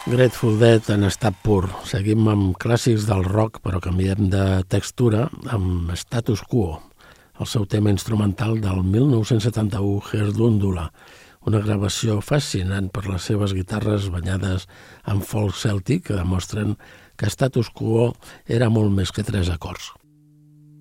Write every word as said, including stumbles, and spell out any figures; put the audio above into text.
Grateful Dead en estat pur. Seguim amb clàssics del rock, però canviem de textura amb Status Quo, el seu tema instrumental del mil nou-cents setanta-u, Herdundula, una gravació fascinant per les seves guitarres banyades en folk cèltic que demostren que Status Quo era molt més que tres acords.